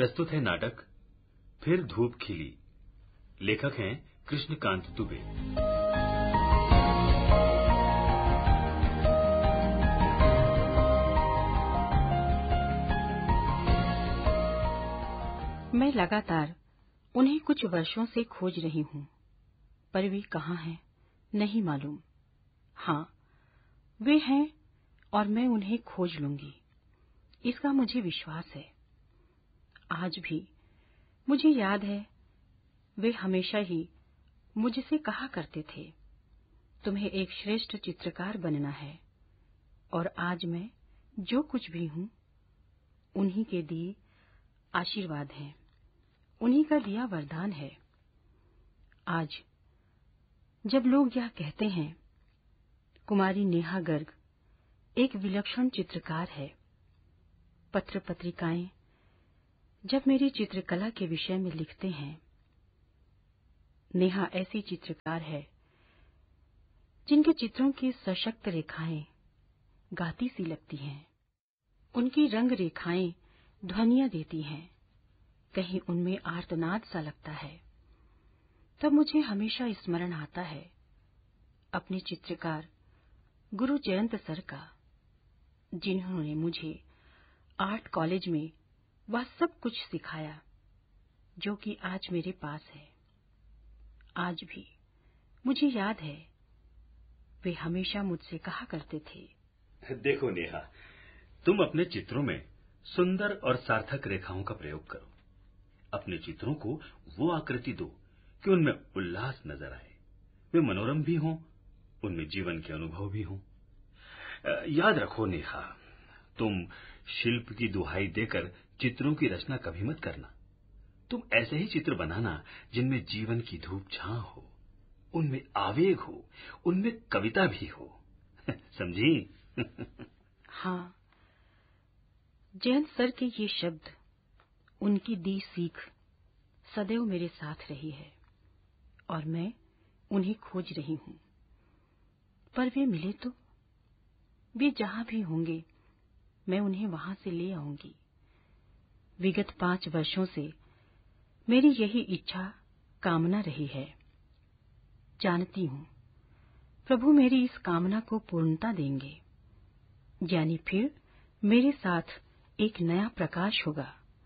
प्रस्तुत है नाटक फिर धूप खिली। लेखक हैं कृष्णकांत दुबे। मैं लगातार उन्हें कुछ वर्षों से खोज रही हूँ, पर वे कहाँ हैं नहीं मालूम। हाँ, वे हैं और मैं उन्हें खोज लूंगी, इसका मुझे विश्वास है। आज भी मुझे याद है, वे हमेशा ही मुझसे कहा करते थे, तुम्हें एक श्रेष्ठ चित्रकार बनना है। और आज मैं जो कुछ भी हूँ, उन्हीं के दिए आशीर्वाद हैं, उन्हीं का दिया वरदान है। आज जब लोग यह कहते हैं कुमारी नेहा गर्ग एक विलक्षण चित्रकार है, पत्र पत्रिकाएं जब मेरी चित्रकला के विषय में लिखते हैं, नेहा ऐसी चित्रकार है जिनके चित्रों की सशक्त रेखाएं गाती सी लगती हैं। उनकी रंग रेखाएं ध्वनियां देती हैं, कहीं उनमें आर्तनाद सा लगता है। तब मुझे हमेशा स्मरण आता है अपने चित्रकार गुरु जयंत सर का, जिन्होंने मुझे आर्ट कॉलेज में वह सब कुछ सिखाया जो कि आज मेरे पास है। आज भी मुझे याद है, वे हमेशा मुझसे कहा करते थे, देखो नेहा, तुम अपने चित्रों में सुंदर और सार्थक रेखाओं का प्रयोग करो। अपने चित्रों को वो आकृति दो कि उनमें उल्लास नजर आए, वे मनोरम भी हों, उनमें जीवन के अनुभव भी हों। याद रखो नेहा, तुम शिल्प की दुहाई देकर चित्रों की रचना कभी मत करना। तुम ऐसे ही चित्र बनाना जिनमें जीवन की धूप छां हो, उनमें आवेग हो, उनमें कविता भी हो। समझी? हाँ, जयंत सर के ये शब्द, उनकी दी सीख सदैव मेरे साथ रही है और मैं उन्हें खोज रही हूँ। पर वे मिले तो, वे जहां भी होंगे मैं उन्हें वहां से ले आऊंगी। विगत 5 वर्षों से मेरी यही इच्छा कामना रही है। जानती हूँ प्रभु मेरी इस कामना को पूर्णता देंगे, यानी फिर मेरे साथ एक नया प्रकाश होगा,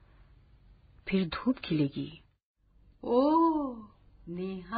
फिर धूप खिलेगी। ओह नेहा,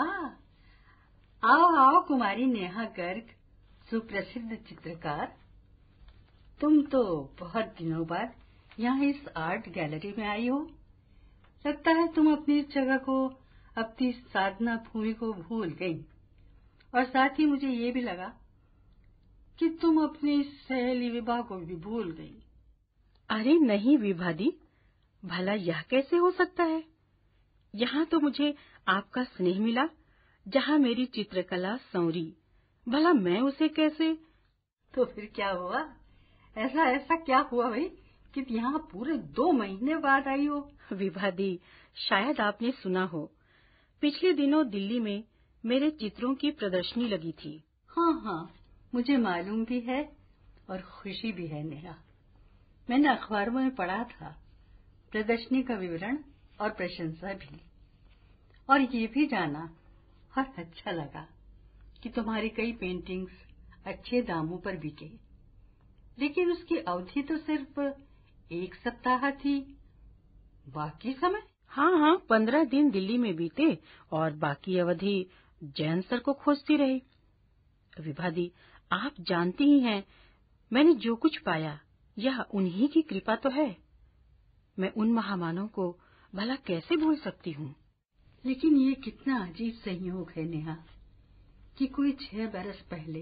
आओ आओ कुमारी नेहा गर्ग, सुप्रसिद्ध चित्रकार। तुम तो बहुत दिनों बाद यहाँ इस आर्ट गैलरी में आई हो। लगता है तुम अपनी इस जगह को, अपनी साधना भूमि को भूल गई। और साथ ही मुझे ये भी लगा कि तुम अपनी सहेली विभा को भी भूल गई। अरे नहीं विभा दी, भला यह कैसे हो सकता है? यहाँ तो मुझे आपका स्नेह मिला, जहाँ मेरी चित्रकला संवरी, भला मैं उसे कैसे? तो फिर क्या हुआ? ऐसा क्या हुआ भाई कि यहाँ पूरे 2 महीने बाद आई हो? विभा दी, शायद आपने सुना हो, पिछले दिनों दिल्ली में मेरे चित्रों की प्रदर्शनी लगी थी। हाँ, मुझे मालूम भी है और खुशी भी है नेहा। मैंने अखबारों में पढ़ा था प्रदर्शनी का विवरण और प्रशंसा भी, और ये भी जाना और अच्छा लगा कि तुम्हारी कई पेंटिंग्स अच्छे दामों पर बिके। लेकिन उसकी अवधि तो सिर्फ 1 सप्ताह थी, बाकी समय? हाँ, 15 दिन दिल्ली में बीते और बाकी अवधि जयंत सर को खोजती रही। विभा दी, आप जानती ही हैं, मैंने जो कुछ पाया यह उन्हीं की कृपा तो है। मैं उन महामानव को भला कैसे भूल सकती हूँ? लेकिन ये कितना अजीब संयोग है नेहा कि कोई 6 बरस पहले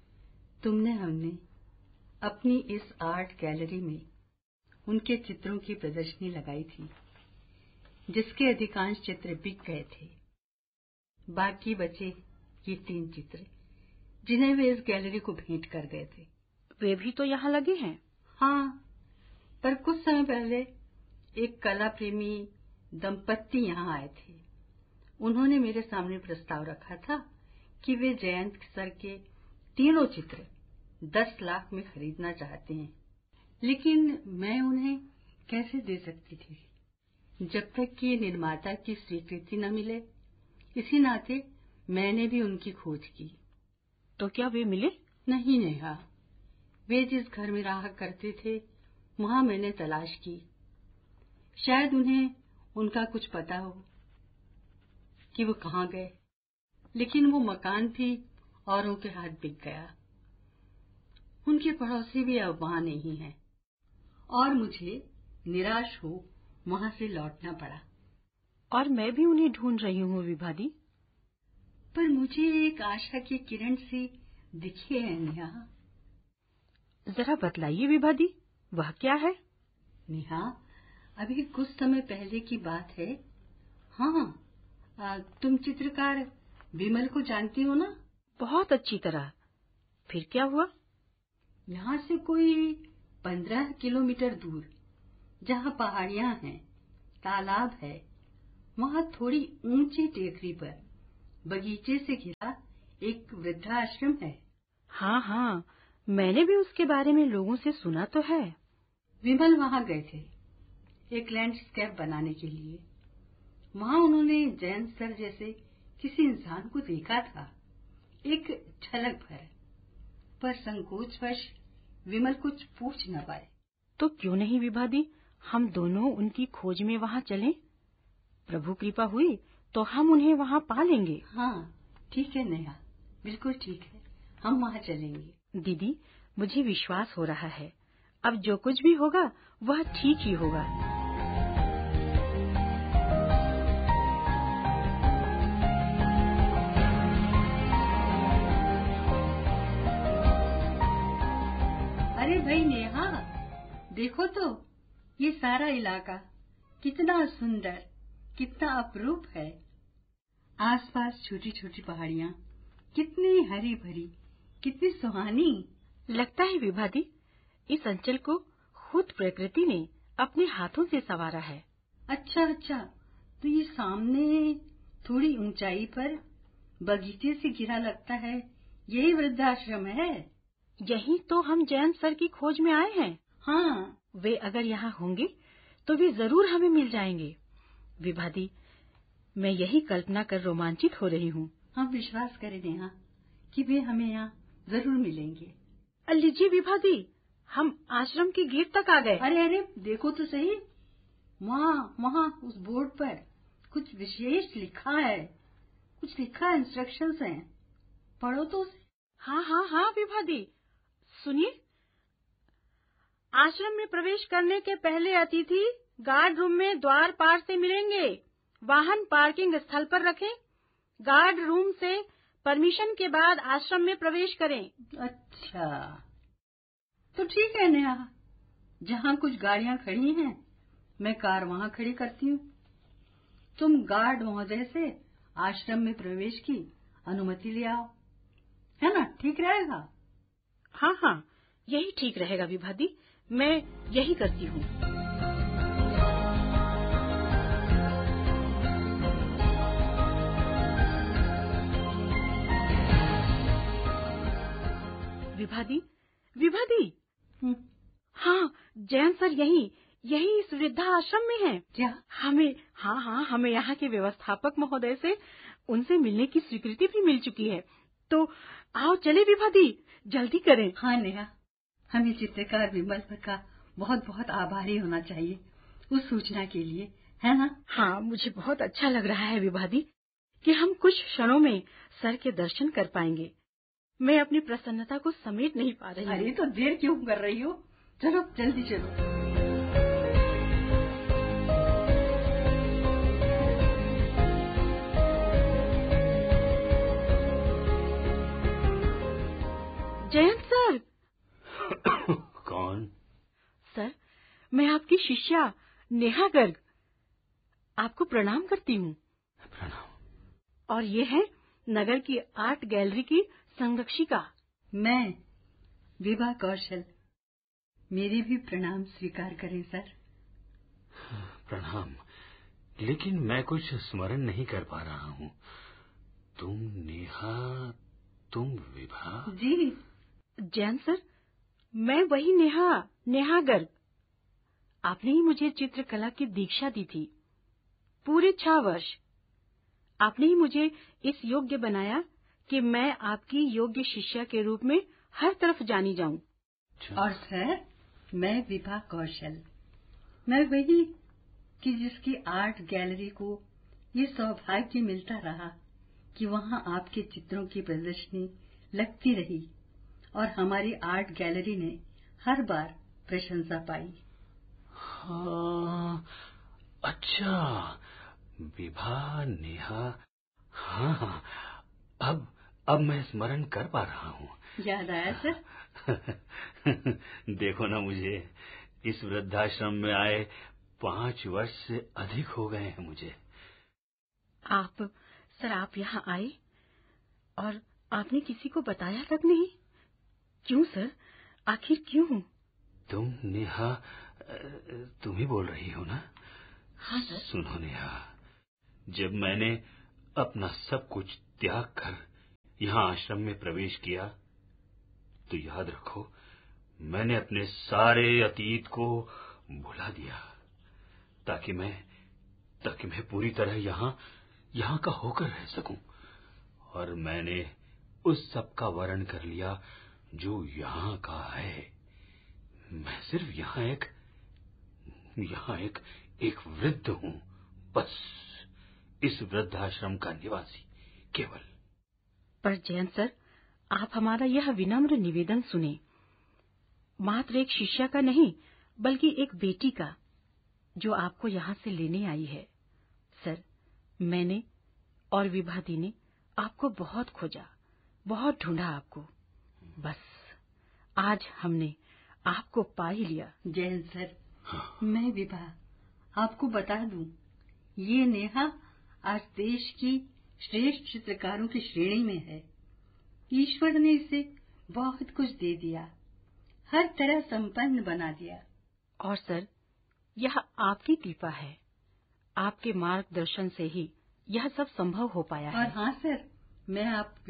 हमने अपनी इस आर्ट गैलरी में उनके चित्रों की प्रदर्शनी लगाई थी, जिसके अधिकांश चित्र बिक गए थे। बाकी बचे ये 3 चित्र जिन्हें वे इस गैलरी को भेंट कर गए थे। वे भी तो यहाँ लगे हैं। हाँ, पर कुछ समय पहले एक कला प्रेमी दंपत्ति यहाँ आए थे। उन्होंने मेरे सामने प्रस्ताव रखा था कि वे जयंत सर के 3 चित्र 10 लाख में खरीदना चाहते हैं, लेकिन मैं उन्हें कैसे दे सकती थी? जब तक कि निर्माता की स्वीकृति न मिले, इसी नाते मैंने भी उनकी खोज की। तो क्या वे मिले? नहीं नेहा, वे जिस घर में रहा करते थे वहां मैंने तलाश की। शायद उन्हें उनका कुछ पता हो कि वो कहाँ गए, लेकिन वो मकान भी औरों के हाथ बिक गया। उनके पड़ोसी भी अब वहां नहीं है और मुझे निराश हो वहां से लौटना पड़ा। और मैं भी उन्हें ढूंढ रही हूँ विभा दी। पर मुझे एक आशा की किरण सी दिखी है नेहा। जरा बतलाइए विभा दी, वह क्या है? नेहा, अभी कुछ समय पहले की बात है। हाँ, तुम चित्रकार विमल को जानती हो ना? बहुत अच्छी तरह। फिर क्या हुआ? यहाँ से कोई 15 किलोमीटर दूर, जहाँ पहाड़ियां हैं, तालाब है, वहाँ थोड़ी ऊंची टेकरी पर बगीचे से घिरा एक वृद्धाश्रम है। हाँ हाँ, मैंने भी उसके बारे में लोगों से सुना तो है। विमल वहां गए थे एक लैंडस्केप बनाने के लिए। वहां उन्होंने जयंत सर जैसे किसी इंसान को देखा था, एक झलक भर, पर संकोचवश विमल कुछ पूछ न पाए। तो क्यों नहीं विभा दी, हम दोनों उनकी खोज में वहां चलें? प्रभु कृपा हुई तो हम उन्हें वहां पा लेंगे। हाँ, ठीक है नेहा, बिल्कुल ठीक है, हम वहां चलेंगे। दीदी, मुझे विश्वास हो रहा है, अब जो कुछ भी होगा वह ठीक ही होगा। अरे भाई नेहा, देखो तो ये सारा इलाका कितना सुंदर, कितना अपरूप है। आसपास छोटी छोटी पहाड़ियां कितनी हरी भरी, कितनी सुहानी। लगता है विभा दी, इस अंचल को खुद प्रकृति ने अपने हाथों से संवारा है। अच्छा, तो ये सामने थोड़ी ऊंचाई पर बगीचे से घिरा लगता है, यही वृद्धाश्रम है। यही तो हम जयंत सर की खोज में आए हैं। हाँ, वे अगर यहाँ होंगे तो वे जरूर हमें मिल जाएंगे। विभा दी, मैं यही कल्पना कर रोमांचित हो रही हूँ। हम विश्वास करें नेहा कि वे हमें यहाँ जरूर मिलेंगे। लीजिए विभा दी, हम आश्रम के गेट तक आ गए। अरे देखो तो सही, वहाँ उस बोर्ड पर कुछ विशेष लिखा है, इंस्ट्रक्शंस हैं, पढ़ो तो उसे। हाँ विभा दी, सुनिए। आश्रम में प्रवेश करने के पहले अतिथि गार्ड रूम में द्वार पार से मिलेंगे। वाहन पार्किंग स्थल पर रखें। गार्ड रूम से परमिशन के बाद आश्रम में प्रवेश करें। अच्छा, तो ठीक है नेहा, जहाँ कुछ गाड़ियाँ खड़ी हैं मैं कार वहाँ खड़ी करती हूँ। तुम गार्ड महोदय से आश्रम में प्रवेश की अनुमति ले आओ, है ना? ठीक रहेगा? हाँ, यही ठीक रहेगा विभा दी, मैं यही करती हूँ। विभा दी। हाँ, जयंत सर यही इस वृद्धाश्रम में हैं। क्या? हमें यहाँ के व्यवस्थापक महोदय से उनसे मिलने की स्वीकृति भी मिल चुकी है। तो आओ चले विभा दी, जल्दी करें। हाँ नेहा, हमें चित्रकार विमल का बहुत बहुत आभारी होना चाहिए उस सूचना के लिए, है ना? हाँ, मुझे बहुत अच्छा लग रहा है विभा दी कि हम कुछ क्षणों में सर के दर्शन कर पाएंगे। मैं अपनी प्रसन्नता को समेट नहीं पा रही हूँ। अरे तो देर क्यों कर रही हो? चलो जल्दी चलो। जयंत सर। कौन? सर, मैं आपकी शिष्या नेहा गर्ग आपको प्रणाम करती हूँ। प्रणाम। और ये है नगर की आर्ट गैलरी की संरक्षिका। मैं विभा कौशल, मेरी भी प्रणाम स्वीकार करें सर। प्रणाम, लेकिन मैं कुछ स्मरण नहीं कर पा रहा हूँ। तुम नेहा, तुम विभा? जी जैन सर, मैं वही नेहा गर्ग। आपने ही मुझे चित्रकला की दीक्षा दी थी। पूरे 6 वर्ष। आपने ही मुझे इस योग्य बनाया कि मैं आपकी योग्य शिष्या के रूप में हर तरफ जानी जाऊं। और सर, मैं विभा कौशल, मैं वही कि जिसकी आर्ट गैलरी को ये सौभाग्य मिलता रहा कि वहां आपके चित्रों की प्रदर्शनी लगती रही और हमारी आर्ट गैलरी ने हर बार प्रशंसा पाई। हाँ, अच्छा, विभा, नेहा, हाँ, अब मैं स्मरण कर पा रहा हूँ। याद आया सर? देखो ना, मुझे इस वृद्धाश्रम में आए 5 वर्ष से अधिक हो गए हैं मुझे। आप यहाँ आए और आपने किसी को बताया तक नहीं? क्यों सर, आखिर क्यों? तुम नेहा, तुम ही बोल रही हो ना? हाँ सर। सुनो नेहा, जब मैंने अपना सब कुछ त्याग कर यहाँ आश्रम में प्रवेश किया तो याद रखो, मैंने अपने सारे अतीत को भुला दिया ताकि मैं पूरी तरह यहाँ का होकर रह सकूं। और मैंने उस सब का वर्ण कर लिया जो यहाँ का है। मैं सिर्फ यहाँ एक वृद्ध हूँ, बस इस वृद्धाश्रम का निवासी, केवल। पर जयंत सर, आप हमारा यह विनम्र निवेदन सुने। मात्र एक शिष्या का नहीं, बल्कि एक बेटी का, जो आपको यहाँ से लेने आई है। सर, मैंने और विभा दी ने आपको बहुत खोजा, बहुत ढूंढा आपको। बस आज हमने आपको पा ही लिया। जयंत सर, मैं विभा आपको बता दूं, ये नेहा आज देश की श्रेष्ठ चित्रकारों की श्रेणी में है। ईश्वर ने इसे बहुत कुछ दे दिया, हर तरह संपन्न बना दिया। और सर, यह आपकी कृपा है। आपके मार्गदर्शन से ही यह सब संभव हो पाया है। और हाँ सर, मैं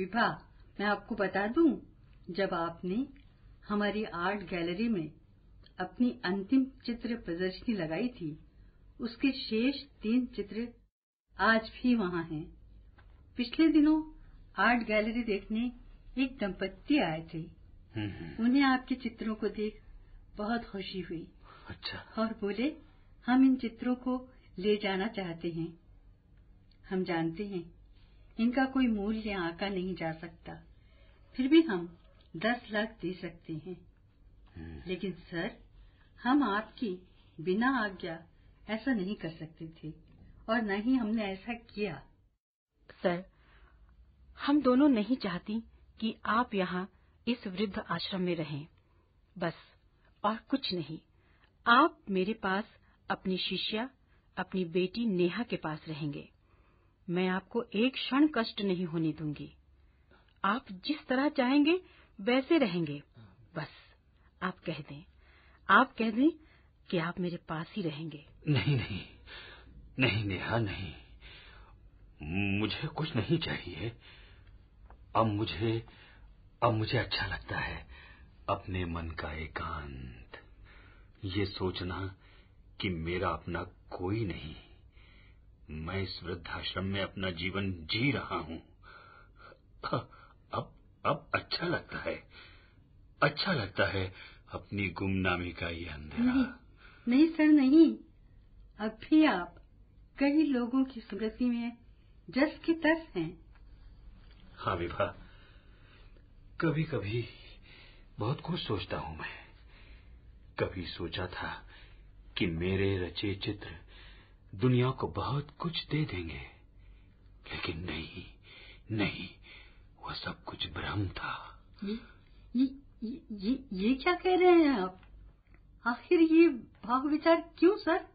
आपको बता दूं, जब आपने हमारी आर्ट गैलरी में अपनी अंतिम चित्र प्रदर्शनी लगाई थी, उसके शेष 3 चित्र आज भी वहाँ हैं। पिछले दिनों आर्ट गैलरी देखने एक दंपत्ति आए थे। उन्हें आपके चित्रों को देख बहुत खुशी हुई। अच्छा। और बोले, हम इन चित्रों को ले जाना चाहते हैं। हम जानते हैं इनका कोई मूल्य आंका नहीं जा सकता, फिर भी हम 10 लाख दे सकते हैं। लेकिन सर, हम आपकी बिना आज्ञा ऐसा नहीं कर सकते थे और न ही हमने ऐसा किया। सर, हम दोनों नहीं चाहती कि आप यहाँ इस वृद्ध आश्रम में रहें, बस, और कुछ नहीं। आप मेरे पास अपनी शिष्या, अपनी बेटी नेहा के पास रहेंगे। मैं आपको एक क्षण कष्ट नहीं होने दूंगी। आप जिस तरह चाहेंगे वैसे रहेंगे। बस आप कह दें कि आप मेरे पास ही रहेंगे। नहीं नहीं नहीं नेहा, नहीं, मुझे कुछ नहीं चाहिए। अब मुझे अच्छा लगता है अपने मन का एकांत, ये सोचना कि मेरा अपना कोई नहीं। मैं इस वृद्धाश्रम में अपना जीवन जी रहा हूँ। अब अच्छा लगता है अपनी गुमनामी का ये अंधेरा। नहीं सर, नहीं। अब भी आप कई लोगों की स्मृति में जस की तस हैं। हाँ विभा, कभी कभी बहुत कुछ सोचता हूँ मैं। कभी सोचा था कि मेरे रचे चित्र दुनिया को बहुत कुछ दे देंगे, लेकिन नहीं, वह सब कुछ भ्रम था। ये क्या कह रहे हैं आप? आखिर ये भाव विचार क्यों सर?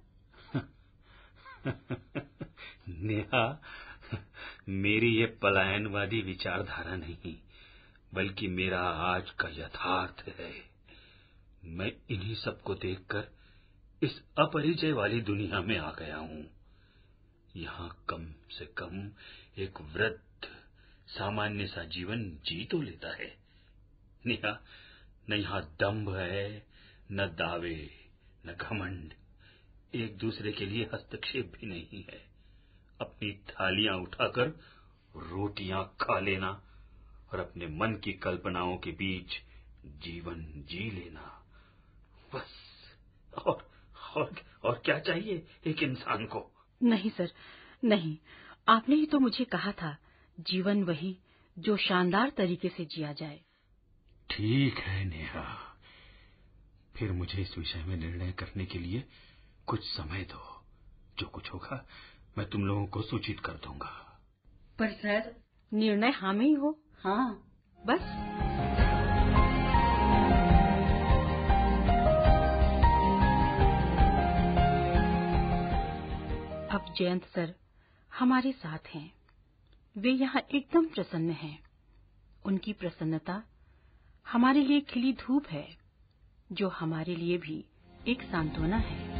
नेहा, मेरी ये पलायनवादी विचारधारा नहीं, बल्कि मेरा आज का यथार्थ है। मैं इन्हीं सबको देखकर इस अपरिचय वाली दुनिया में आ गया हूँ। यहाँ कम से कम एक वृद्ध सामान्य सा जीवन जी तो लेता है। नेहा, न यहाँ दंभ है, न दावे, न घमंड, एक दूसरे के लिए हस्तक्षेप भी नहीं है। अपनी थालियां उठाकर रोटियां खा लेना और अपने मन की कल्पनाओं के बीच जीवन जी लेना, बस। और और क्या चाहिए एक इंसान को? नहीं सर, नहीं। आपने ही तो मुझे कहा था, जीवन वही जो शानदार तरीके से जिया जाए। ठीक है नेहा, फिर मुझे इस विषय में निर्णय करने के लिए कुछ समय दो। जो कुछ होगा मैं तुम लोगों को सूचित कर दूंगा। पर सर, निर्णय हाँ में ही हो। हाँ, बस। अब जयंत सर हमारे साथ हैं। वे यहाँ एकदम प्रसन्न हैं। उनकी प्रसन्नता हमारे लिए खिली धूप है, जो हमारे लिए भी एक सांत्वना है।